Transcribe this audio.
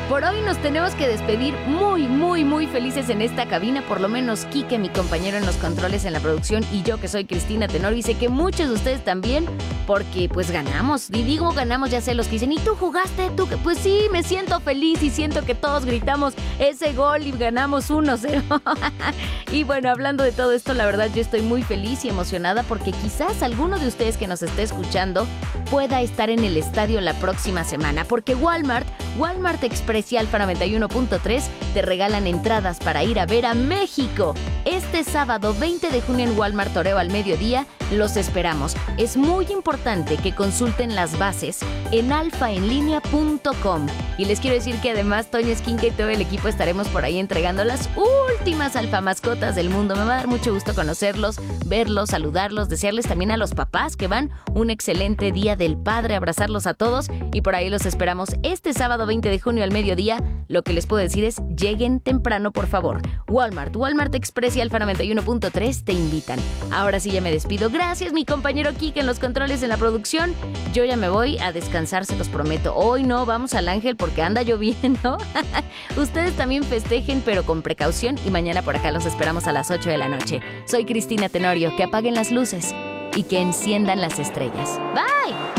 Por hoy nos tenemos que despedir muy felices en esta cabina, por lo menos Quique, mi compañero en los controles en la producción, y yo que soy Cristina Tenorio, y sé que muchos de ustedes también, porque pues ganamos. Y digo ganamos, ya sé, los que dicen, ¿y tú jugaste? ¿Tú? Pues sí, me siento feliz y siento que todos gritamos ese gol y ganamos 1-0. Y bueno, hablando de todo esto, la verdad yo estoy muy feliz y emocionada porque quizás alguno de ustedes que nos esté escuchando pueda estar en el estadio la próxima semana, porque Walmart Express y Alfa 91.3 te regalan entradas para ir a ver a México. Este sábado 20 de junio en Walmart Toreo al mediodía los esperamos. Es muy importante que consulten las bases en alfaenlinea.com. Y les quiero decir que además Toño Esquinca y todo el equipo estaremos por ahí entregando las últimas alfamascotas del mundo. Me va a dar mucho gusto conocerlos, verlos, saludarlos, desearles también a los papás que van un excelente día del padre, abrazarlos a todos, y por ahí los esperamos este sábado 20 de junio al mediodía. Lo que les puedo decir es, lleguen temprano, por favor. Walmart Express y Alfa 91.3 te invitan. Ahora sí ya me despido. Gracias, mi compañero Kike en los controles en la producción. Yo ya me voy a descansar, se los prometo. Hoy no vamos al Ángel porque anda lloviendo. Ustedes también festejen, pero con precaución, y mañana por acá los esperamos a las 8 de la noche. Soy Cristina Tenorio. Que apaguen las luces y que enciendan las estrellas. Bye.